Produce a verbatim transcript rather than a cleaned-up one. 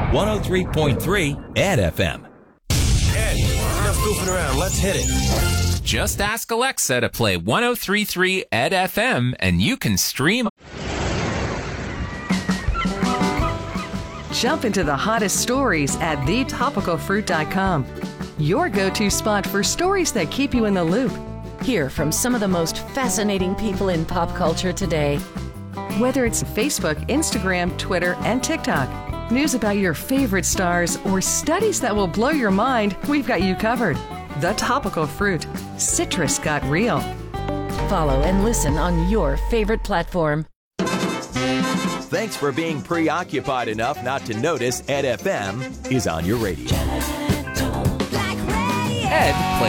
one oh three point three Ed F M. Ed, enough goofing around. Let's hit it. Just ask Alexa to play one oh three point three Ed F M, and you can stream. Jump into the hottest stories at the topical fruit dot com. Your go-to spot for stories that keep you in the loop. Hear from some of the most fascinating people in pop culture today. Whether it's Facebook, Instagram, Twitter, and TikTok, news about your favorite stars, or studies that will blow your mind, we've got you covered. The Topical Fruit. Citrus got real. Follow and listen on your favorite platform. Thanks for being preoccupied enough not to notice Ed F M is on your radio. Ed plays